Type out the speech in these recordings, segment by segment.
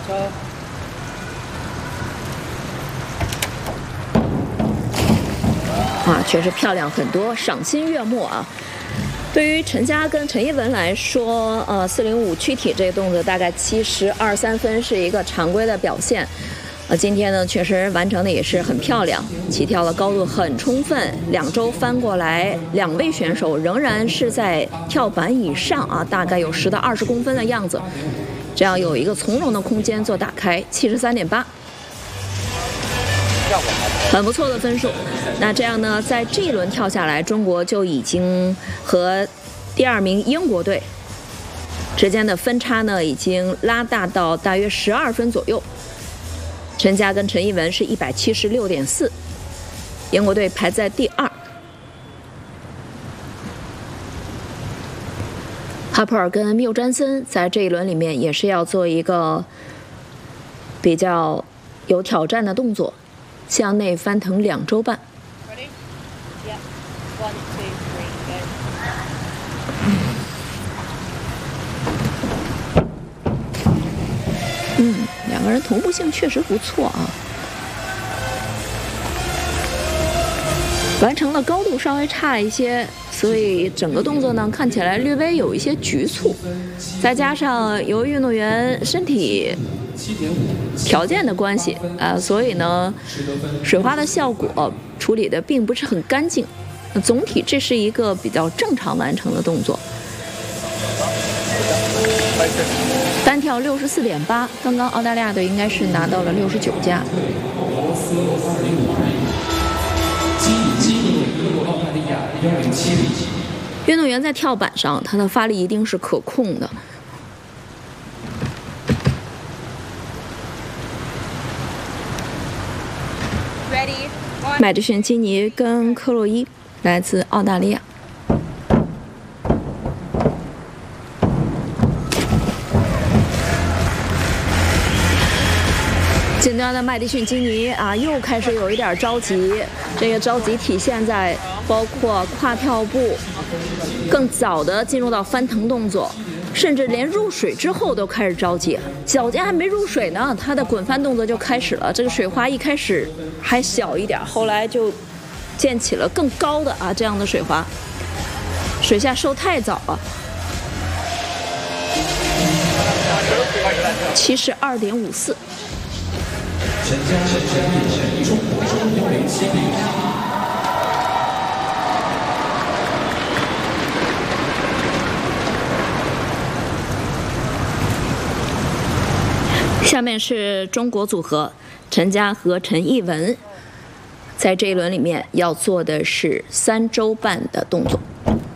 啊，确实漂亮很多，赏心悦目啊！对于陈佳跟陈一文来说，405躯体这个动作大概72.3分是一个常规的表现。今天呢，确实完成的也是很漂亮，起跳的高度很充分，2周翻过来，2位选手仍然是在跳板以上啊，大概有10到20公分的样子，这样有一个从容的空间做打开，73.8。很不错的分数。那这样呢，在这一轮跳下来，中国就已经和第2名英国队之间的分差呢，已经拉大到大约12分左右。陈佳跟陈一文是176.4，英国队排在第2。哈珀尔跟缪詹森在这一轮里面也是要做一个比较有挑战的动作，向内翻腾2周半。2个人同步性确实不错啊，完成的高度稍微差一些，所以整个动作呢看起来略微有一些局促，再加上由于运动员身体条件的关系所以呢水花的效果处理的并不是很干净，总体这是一个比较正常完成的动作。单跳64.8，刚刚澳大利亚队应该是拿到了69加。运动员在跳板上，他的发力一定是可控的。麦迪逊基尼跟克洛伊来自澳大利亚。紧端的麦迪逊基尼又开始有一点着急，这个着急体现在包括跨跳步更早的进入到翻腾动作，甚至连入水之后都开始着急，脚尖还没入水呢，他的滚翻动作就开始了。这个水花一开始还小一点，后来就溅起了更高的这样的水花，水下收太早了。72.54。陈佳、陈一中107比。下面是中国组合陈佳和陈艺文，在这一轮里面要做的是3周半的动作。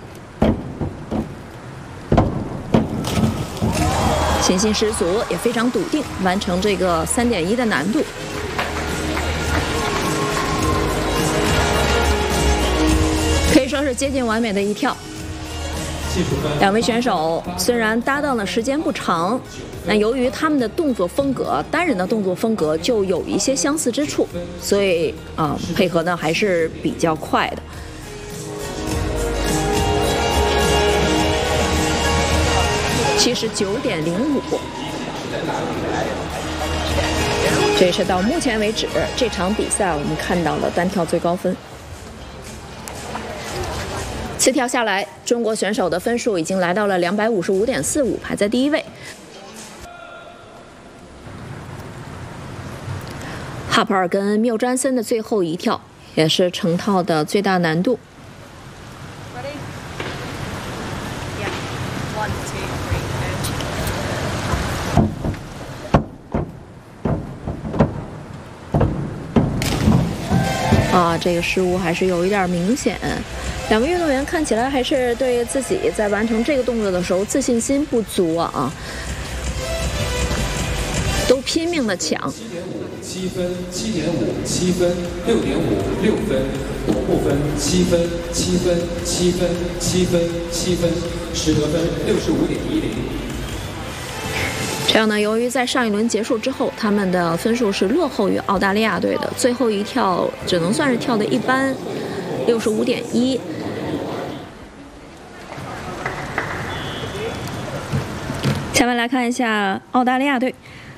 信心十足，也非常笃定，完成这个3.1的难度。可以说是接近完美的一跳。2位选手虽然搭档的时间不长，那由于他们的动作风格，单人的动作风格就有一些相似之处，所以配合呢还是比较快的。79.05，这是到目前为止这场比赛我们看到了单跳最高分。次跳下来，中国选手的分数已经来到了255.45，排在第1位。哈珀尔跟缪詹森的最后一跳也是成套的最大难度。这个失误还是有一点明显。2个运动员看起来还是对自己在完成这个动作的时候自信心不足都拼命的抢。 7分、7.5、7分、6.5、6分，同步分7分、7分、7分、7分、7分，实得分65.10。 这样呢，由于在上一轮结束之后，他们的分数是落后于澳大利亚队的，最后一跳只能算是跳的一般，65.1。下面来看一下澳大利亚队。